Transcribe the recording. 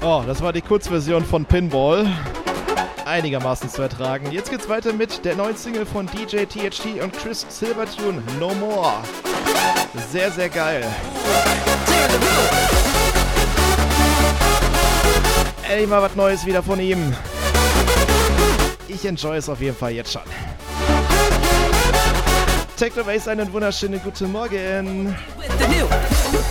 Oh, das war die Kurzversion von Pinball. Einigermaßen zu ertragen. Jetzt geht's weiter mit der neuen Single von DJ THT und Chris Silvertune, No More. Sehr, sehr geil. Ey, mal was Neues wieder von ihm. Ich enjoy es auf jeden Fall jetzt schon. Techno Bass, einen wunderschönen guten Morgen.